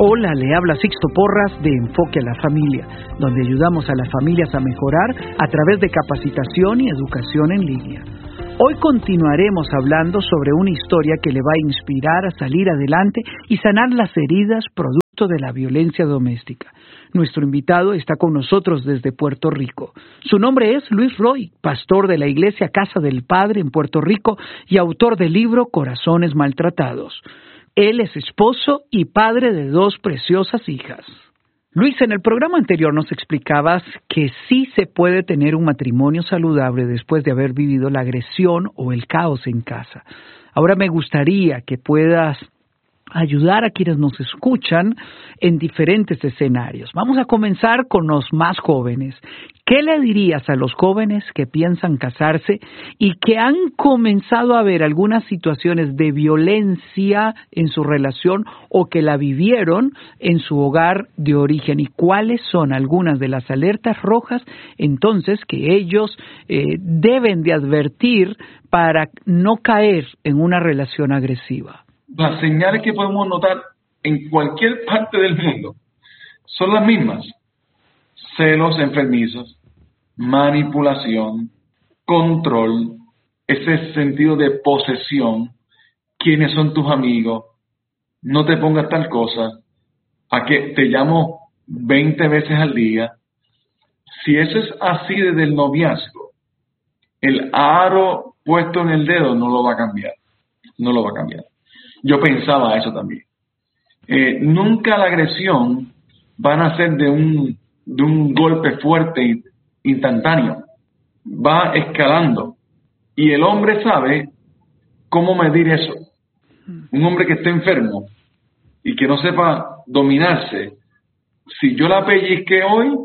Hola, le habla Sixto Porras de Enfoque a la Familia, donde ayudamos a las familias a mejorar a través de capacitación y educación en línea. Hoy continuaremos hablando sobre una historia que le va a inspirar a salir adelante y sanar las heridas producto de la violencia doméstica. Nuestro invitado está con nosotros desde Puerto Rico. Su nombre es Luis Roy, pastor de la Iglesia Casa del Padre en Puerto Rico y autor del libro Corazones Maltratados. Él es esposo y padre de 2 preciosas hijas. Luis, en el programa anterior nos explicabas que sí se puede tener un matrimonio saludable después de haber vivido la agresión o el caos en casa. Ahora me gustaría que puedas ayudar a quienes nos escuchan en diferentes escenarios. Vamos a comenzar con los más jóvenes. ¿Qué le dirías a los jóvenes que piensan casarse y que han comenzado a ver algunas situaciones de violencia en su relación o que la vivieron en su hogar de origen? ¿Y cuáles son algunas de las alertas rojas entonces que ellos deben de advertir para no caer en una relación agresiva? Las señales que podemos notar en cualquier parte del mundo son las mismas: celos enfermizos, manipulación, control, ese sentido de posesión, quiénes son tus amigos, no te pongas tal cosa, a que te llamo 20 veces al día. Si eso es así desde el noviazgo, el aro puesto en el dedo no lo va a cambiar, no lo va a cambiar. Yo pensaba eso también. Nunca la agresión va a ser de un golpe fuerte, instantáneo. Va escalando. Y el hombre sabe cómo medir eso. Un hombre que esté enfermo y que no sepa dominarse, si yo la pellizqué hoy,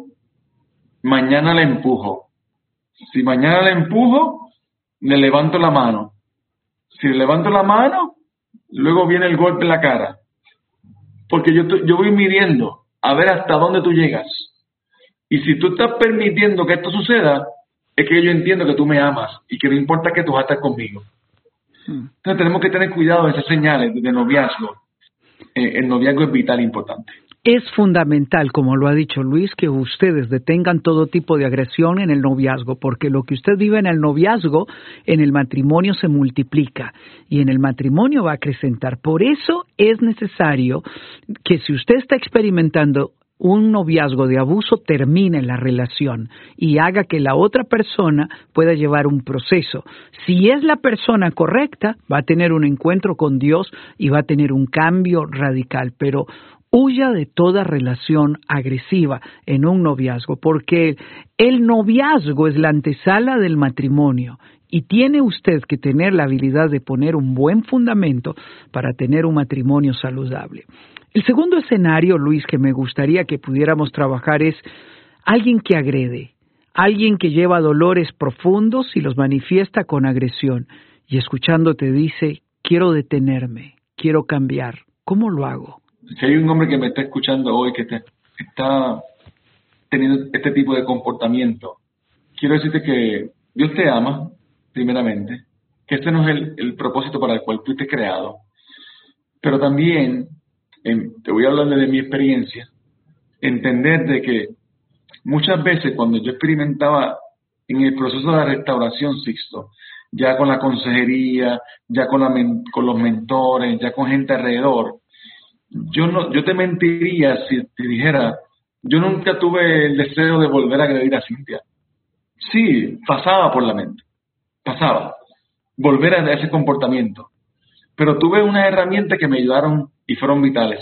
mañana la empujo. Si mañana la empujo, le levanto la mano. Si le levanto la mano, luego viene el golpe en la cara. Porque yo voy midiendo a ver hasta dónde tú llegas. Y si tú estás permitiendo que esto suceda, es que yo entiendo que tú me amas y que no importa que tú vas a estar conmigo. Entonces tenemos que tener cuidado de esas señales de noviazgo. El noviazgo es vital e importante. Es fundamental, como lo ha dicho Luis, que ustedes detengan todo tipo de agresión en el noviazgo, porque lo que usted vive en el noviazgo, en el matrimonio se multiplica y en el matrimonio va a acrecentar. Por eso es necesario que si usted está experimentando un noviazgo de abuso, termine la relación y haga que la otra persona pueda llevar un proceso. Si es la persona correcta, va a tener un encuentro con Dios y va a tener un cambio radical, pero huya de toda relación agresiva en un noviazgo, porque el noviazgo es la antesala del matrimonio y tiene usted que tener la habilidad de poner un buen fundamento para tener un matrimonio saludable. El segundo escenario, Luis, que me gustaría que pudiéramos trabajar es alguien que agrede, alguien que lleva dolores profundos y los manifiesta con agresión y escuchándote dice, quiero detenerme, quiero cambiar. ¿Cómo lo hago? Si hay un hombre que me está escuchando hoy que está teniendo este tipo de comportamiento, quiero decirte que Dios te ama, primeramente, que este no es el propósito para el cual fuiste creado, pero también, te voy a hablar de mi experiencia, entender de que muchas veces cuando yo experimentaba en el proceso de la restauración, Sixto, ya con la consejería, ya con los mentores, ya con gente alrededor, yo te mentiría si te dijera, yo nunca tuve el deseo de volver a agredir a Cintia. Sí, pasaba por la mente, volver a ese comportamiento. Pero tuve unas herramientas que me ayudaron y fueron vitales.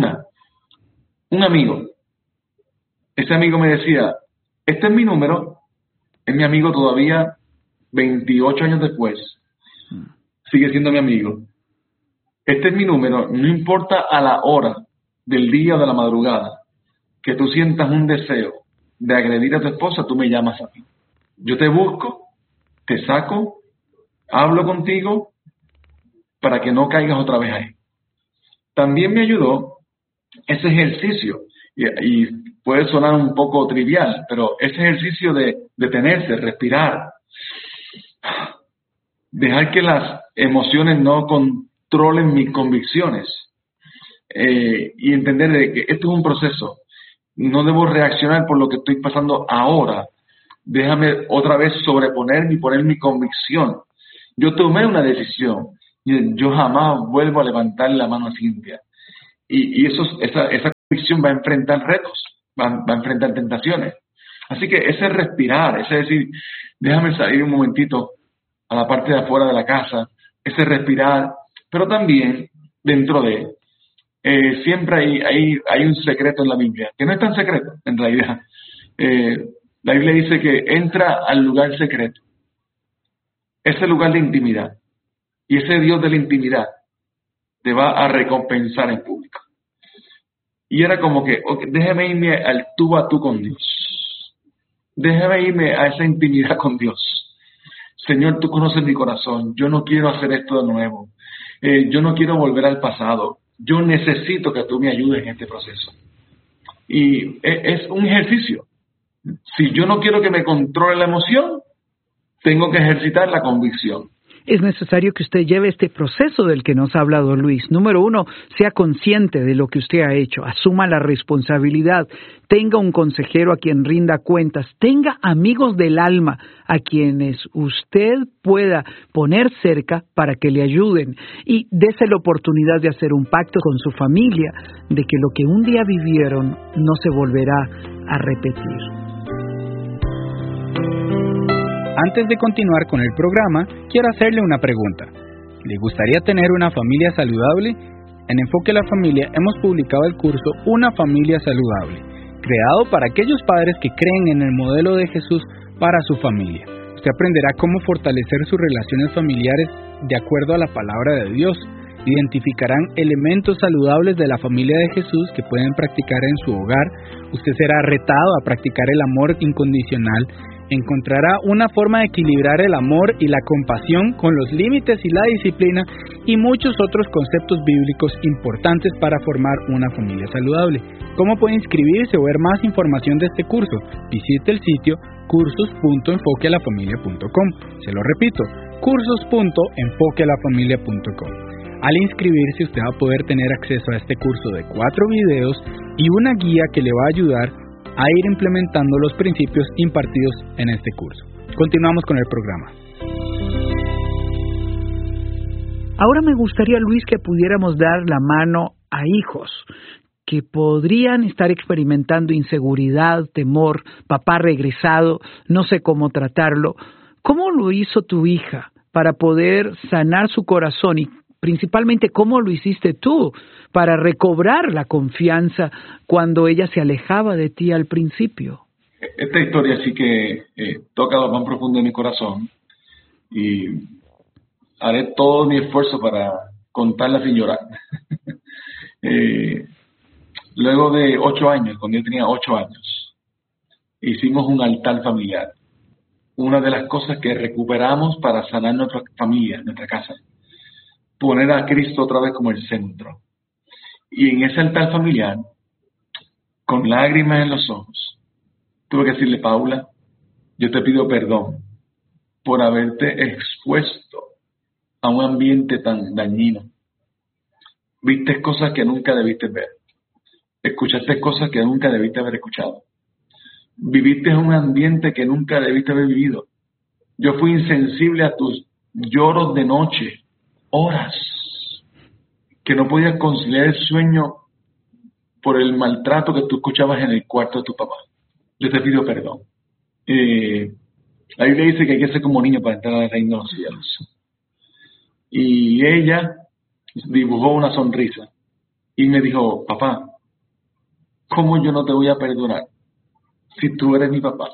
Un amigo. Ese amigo me decía, este es mi número, es mi amigo todavía 28 años después. Sigue siendo mi amigo. Este es mi número, no importa a la hora del día o de la madrugada que tú sientas un deseo de agredir a tu esposa, tú me llamas a mí. Yo te busco, te saco, hablo contigo para que no caigas otra vez ahí. También me ayudó ese ejercicio, y puede sonar un poco trivial, pero ese ejercicio de detenerse, respirar, dejar que las emociones no controlen mis convicciones. y entender de que esto es un proceso. No debo reaccionar por lo que estoy pasando ahora. Déjame otra vez sobreponerme y poner mi convicción. Yo tomé una decisión. Yo jamás vuelvo a levantar la mano a Cintia. Y esa convicción va a enfrentar retos, va a enfrentar tentaciones. Así que ese respirar, ese decir, déjame salir un momentito a la parte de afuera de la casa, ese respirar, pero también dentro de siempre hay un secreto en la Biblia, que no es tan secreto en realidad. La Biblia dice que entra al lugar secreto, ese lugar de intimidad, y ese Dios de la intimidad te va a recompensar en público. Y era como que, okay, déjame irme al tú a tú con Dios. Déjame irme a esa intimidad con Dios. Señor, tú conoces mi corazón. Yo no quiero hacer esto de nuevo. Yo no quiero volver al pasado. Yo necesito que tú me ayudes en este proceso. Y es un ejercicio. Si yo no quiero que me controle la emoción, tengo que ejercitar la convicción. Es necesario que usted lleve este proceso del que nos ha hablado Luis. Número 1, sea consciente de lo que usted ha hecho, asuma la responsabilidad, tenga un consejero a quien rinda cuentas, tenga amigos del alma a quienes usted pueda poner cerca para que le ayuden y dése la oportunidad de hacer un pacto con su familia de que lo que un día vivieron no se volverá a repetir. Antes de continuar con el programa, quiero hacerle una pregunta. ¿Le gustaría tener una familia saludable? En Enfoque a la Familia hemos publicado el curso Una Familia Saludable, creado para aquellos padres que creen en el modelo de Jesús para su familia. Usted aprenderá cómo fortalecer sus relaciones familiares de acuerdo a la palabra de Dios. Identificarán elementos saludables de la familia de Jesús que pueden practicar en su hogar. Usted será retado a practicar el amor incondicional. Encontrará una forma de equilibrar el amor y la compasión con los límites y la disciplina y muchos otros conceptos bíblicos importantes para formar una familia saludable. ¿Cómo puede inscribirse o ver más información de este curso? Visite el sitio cursos.enfoquealafamilia.com. Se lo repito, cursos.enfoquealafamilia.com. Al inscribirse, usted va a poder tener acceso a este curso de 4 videos y una guía que le va a ayudar a ir implementando los principios impartidos en este curso. Continuamos con el programa. Ahora me gustaría, Luis, que pudiéramos dar la mano a hijos que podrían estar experimentando inseguridad, temor, papá regresado, no sé cómo tratarlo. ¿Cómo lo hizo tu hija para poder sanar su corazón y principalmente cómo lo hiciste tú para recobrar la confianza cuando ella se alejaba de ti al principio? Esta historia sí que toca lo más profundo de mi corazón y haré todo mi esfuerzo para contarla sin llorar. Luego de 8 años, cuando yo tenía 8 años, hicimos un altar familiar. Una de las cosas que recuperamos para sanar nuestra familia, nuestra casa. Poner a Cristo otra vez como el centro. Y en ese altar familiar, con lágrimas en los ojos, tuve que decirle: Paula, yo te pido perdón por haberte expuesto a un ambiente tan dañino. Viste cosas que nunca debiste ver. Escuchaste cosas que nunca debiste haber escuchado. Viviste en un ambiente que nunca debiste haber vivido. Yo fui insensible a tus lloros de noche, horas, que no podías conciliar el sueño por el maltrato que tú escuchabas en el cuarto de tu papá. Yo te pido perdón. La Biblia dice que hay que ser como niño para entrar al reino de los cielos. Y ella dibujó una sonrisa y me dijo: papá, ¿cómo yo no te voy a perdonar si tú eres mi papá?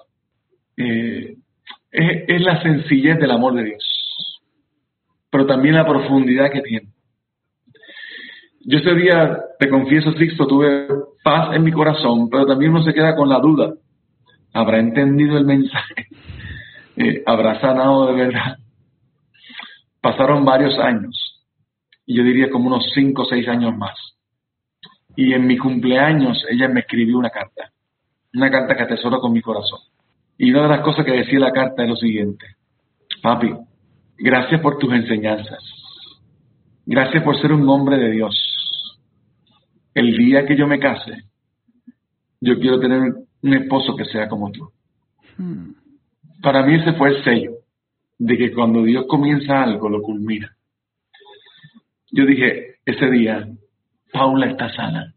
Es la sencillez del amor de Dios, pero también la profundidad que tiene. Yo ese día, te confieso, Sixto, tuve paz en mi corazón, pero también uno se queda con la duda. ¿Habrá entendido el mensaje? ¿Habrá sanado de verdad? Pasaron varios años, y yo diría como unos 5 o 6 años más. Y en mi cumpleaños ella me escribió una carta que atesoro con mi corazón. Y una de las cosas que decía la carta es lo siguiente: papi, gracias por tus enseñanzas. Gracias por ser un hombre de Dios. el día que yo me case, yo quiero tener un esposo que sea como tú. Para mí ese fue el sello de que cuando Dios comienza algo, lo culmina. Yo dije, ese día, Paula está sana.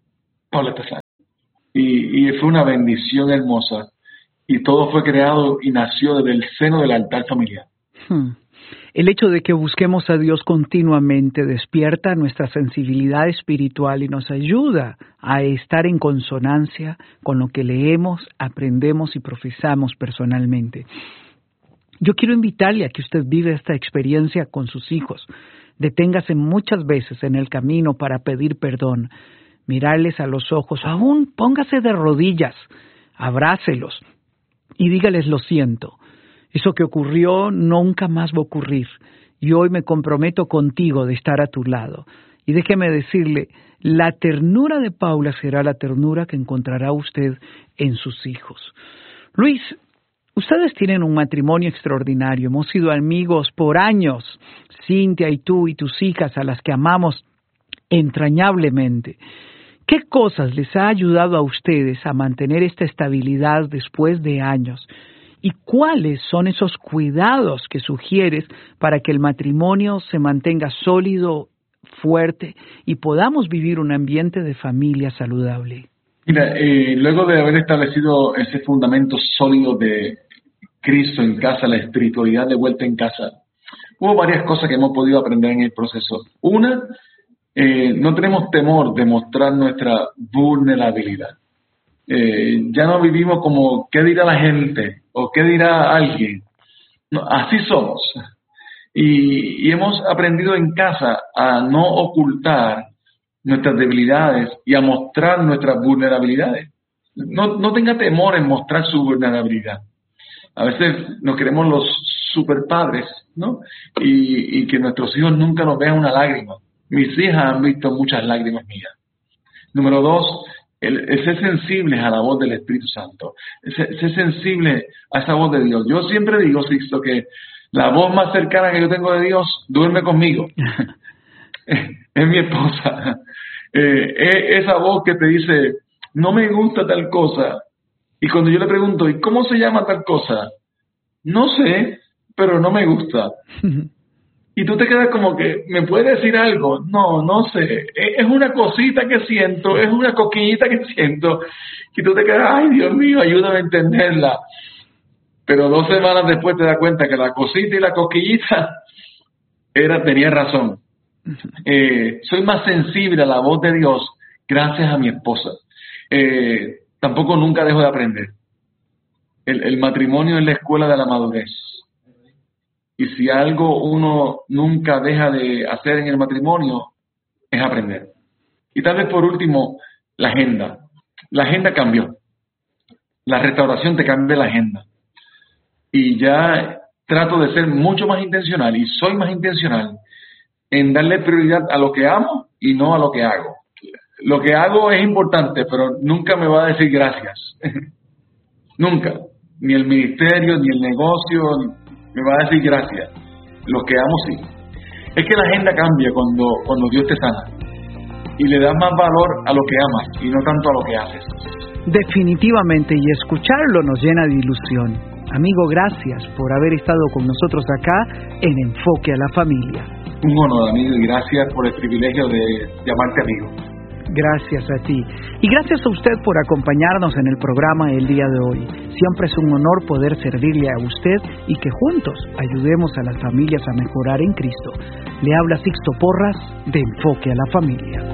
Y fue una bendición hermosa. Y todo fue creado y nació desde el seno del altar familiar. El hecho de que busquemos a Dios continuamente despierta nuestra sensibilidad espiritual y nos ayuda a estar en consonancia con lo que leemos, aprendemos y profesamos personalmente. Yo quiero invitarle a que usted viva esta experiencia con sus hijos. Deténgase muchas veces en el camino para pedir perdón, mirarles a los ojos, aún póngase de rodillas, abrácelos y dígales lo siento. Eso que ocurrió nunca más va a ocurrir y hoy me comprometo contigo de estar a tu lado. Y déjeme decirle, la ternura de Paula será la ternura que encontrará usted en sus hijos. Luis, ustedes tienen un matrimonio extraordinario. Hemos sido amigos por años, Cintia y tú y tus hijas a las que amamos entrañablemente. ¿Qué cosas les ha ayudado a ustedes a mantener esta estabilidad después de años? ¿Y cuáles son esos cuidados que sugieres para que el matrimonio se mantenga sólido, fuerte y podamos vivir un ambiente de familia saludable? Mira, luego de haber establecido ese fundamento sólido de Cristo en casa, la espiritualidad de vuelta en casa, hubo varias cosas que hemos podido aprender en el proceso. Una, no tenemos temor de mostrar nuestra vulnerabilidad. Ya no vivimos como ¿qué dirá la gente? ¿O qué dirá alguien? No, así somos. Y hemos aprendido en casa a no ocultar nuestras debilidades y a mostrar nuestras vulnerabilidades. No tenga temor en mostrar su vulnerabilidad. A veces nos queremos los super padres, ¿no? Y que nuestros hijos nunca nos vean una lágrima. Mis hijas han visto muchas lágrimas mías. Número 2, el ser sensibles a la voz del Espíritu Santo, ser sensible a esa voz de Dios. Yo siempre digo, Sixto, que la voz más cercana que yo tengo de Dios duerme conmigo. Es mi esposa. Esa voz que te dice, no me gusta tal cosa. Y cuando yo le pregunto, ¿y cómo se llama tal cosa? No sé, pero no me gusta. Y tú te quedas como que, ¿me puede decir algo? No sé. Es una cosita que siento, es una coquillita que siento. Y tú te quedas, ay, Dios mío, ayúdame a entenderla. Pero 2 semanas después te das cuenta que la cosita y la coquillita tenía razón. Soy más sensible a la voz de Dios gracias a mi esposa. Tampoco nunca dejo de aprender. El matrimonio es la escuela de la madurez. Y si algo uno nunca deja de hacer en el matrimonio, es aprender. Y tal vez por último, la agenda. La agenda cambió. La restauración te cambia la agenda. Y ya trato de ser mucho más intencional, y soy más intencional, en darle prioridad a lo que amo y no a lo que hago. Lo que hago es importante, pero nunca me va a decir gracias. Nunca. Ni el ministerio, ni el negocio me va a decir gracias. Lo que amo sí. Es que la agenda cambia cuando Dios te sana. Y le das más valor a lo que amas y no tanto a lo que haces. Definitivamente, y escucharlo nos llena de ilusión. Amigo, gracias por haber estado con nosotros acá en Enfoque a la Familia. Un honor, amigo, y gracias por el privilegio de llamarte amigo. Gracias a ti. Y gracias a usted por acompañarnos en el programa el día de hoy. Siempre es un honor poder servirle a usted y que juntos ayudemos a las familias a mejorar en Cristo. Le habla Sixto Porras de Enfoque a la Familia.